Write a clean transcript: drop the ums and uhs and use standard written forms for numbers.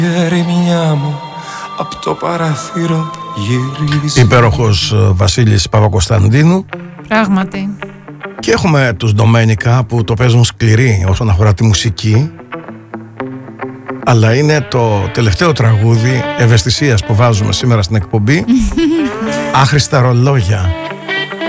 ερημιά μου απ' το παραθύρο γυρίζει. Υπέροχος Βασίλης Παπακοσταντίνου. Πράγματι. Και έχουμε τους Ντομένικα που το παίζουν σκληρή όσον αφορά τη μουσική, αλλά είναι το τελευταίο τραγούδι ευαισθησίας που βάζουμε σήμερα στην εκπομπή. Άχρηστα ρολόγια.